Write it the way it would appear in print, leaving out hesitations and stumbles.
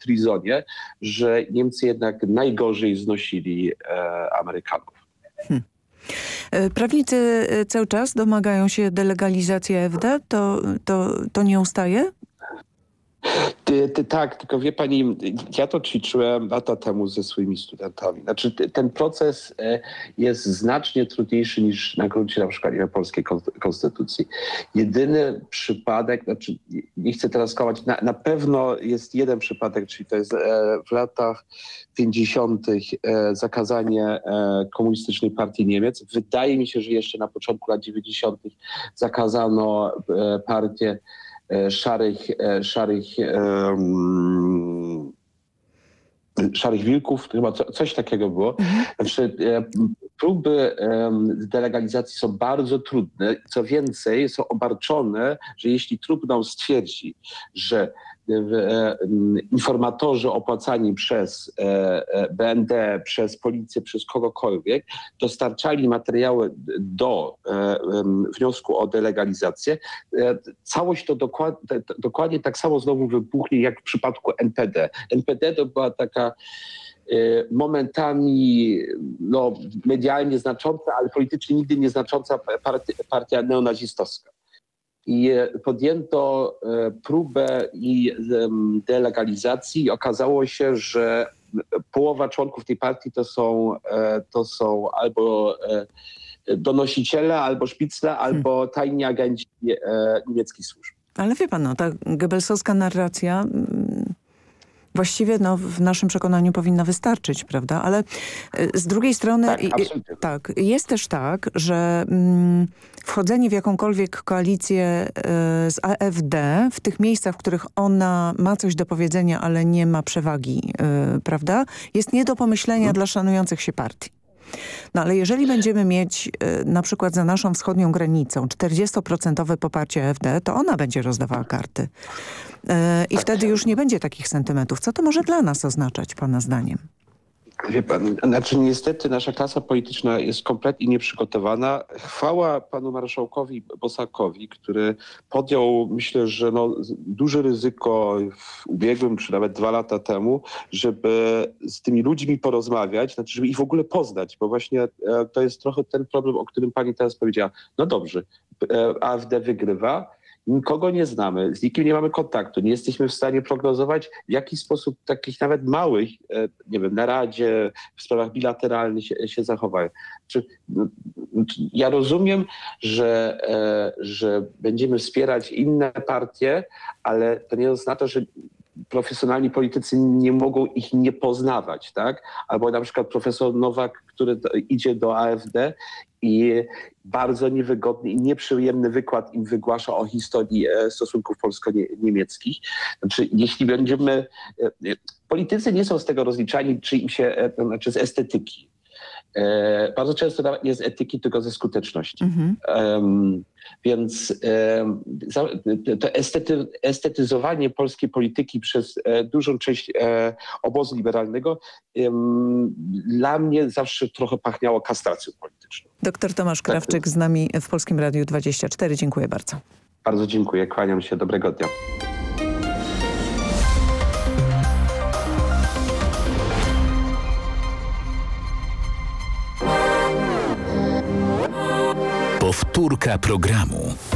trizonie, że Niemcy jednak najgorzej znosili Amerykanów. Prawnicy cały czas domagają się delegalizacji AfD? To nie ustaje? Tak, tylko wie pani, ja to ćwiczyłem lata temu ze swoimi studentami. Znaczy ten proces jest znacznie trudniejszy niż na gruncie na przykład polskiej konstytucji. Jedyny przypadek, znaczy nie chcę teraz skłamać, na pewno jest jeden przypadek, czyli to jest w latach 50. Zakazanie Komunistycznej Partii Niemiec. Wydaje mi się, że jeszcze na początku lat 90. zakazano partię szarych wilków, chyba coś takiego było. Znaczy, próby delegalizacji są bardzo trudne. Co więcej, są obarczone, że jeśli Trybunał stwierdzi, że informatorzy opłacani przez BND, przez policję, przez kogokolwiek dostarczali materiały do wniosku o delegalizację, całość to dokładnie tak samo znowu wybuchnie jak w przypadku NPD. NPD to była taka momentami medialnie znacząca, ale politycznie nigdy nieznacząca partia neonazistowska. I podjęto próbę delegalizacji i okazało się, że połowa członków tej partii to są albo donosiciele, albo szpicle, albo tajni agenci niemieckich służb. Ale wie pan, ta Goebbelsowska narracja właściwie w naszym przekonaniu powinna wystarczyć, prawda? Ale z drugiej strony jest też tak, że wchodzenie w jakąkolwiek koalicję z AfD w tych miejscach, w których ona ma coś do powiedzenia, ale nie ma przewagi, prawda? Jest nie do pomyślenia dla szanujących się partii. No ale jeżeli będziemy mieć na przykład za naszą wschodnią granicą 40% poparcie AfD, to ona będzie rozdawała karty. I wtedy już nie będzie takich sentymentów. Co to może dla nas oznaczać, pana zdaniem? Wie pan, znaczy niestety nasza klasa polityczna jest kompletnie nieprzygotowana. Chwała panu marszałkowi Bosakowi, który podjął, myślę, że duże ryzyko w ubiegłym, czy nawet 2 lata temu, żeby z tymi ludźmi porozmawiać, znaczy żeby ich w ogóle poznać, bo właśnie to jest trochę ten problem, o którym pani teraz powiedziała. No dobrze, AfD wygrywa, nikogo nie znamy, z nikim nie mamy kontaktu, nie jesteśmy w stanie prognozować, w jaki sposób takich nawet małych, nie wiem, na Radzie, w sprawach bilateralnych się zachowają. Ja rozumiem, że będziemy wspierać inne partie, ale to nie oznacza, że profesjonalni politycy nie mogą ich nie poznawać, tak? Albo na przykład profesor Nowak, który idzie do AfD i bardzo niewygodny i nieprzyjemny wykład im wygłasza o historii stosunków polsko-niemieckich. Znaczy, jeśli będziemy... Politycy nie są z tego rozliczani, czy im się, znaczy z estetyki. Bardzo często nawet nie z etyki, tylko ze skuteczności. Więc to estetyzowanie polskiej polityki przez dużą część obozu liberalnego dla mnie zawsze trochę pachniało kastracją polityczną. Doktor Tomasz Krawczyk z nami w Polskim Radiu 24. Dziękuję bardzo. Bardzo dziękuję. Kłaniam się. Dobrego dnia. Powtórka programu.